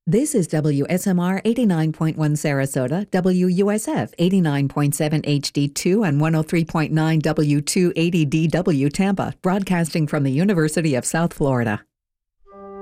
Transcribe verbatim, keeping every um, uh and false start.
This is W S M R eighty-nine point one Sarasota, W U S F eighty-nine point seven H D two, and one oh three point nine W two eighty D W Tampa, broadcasting from the University of South Florida.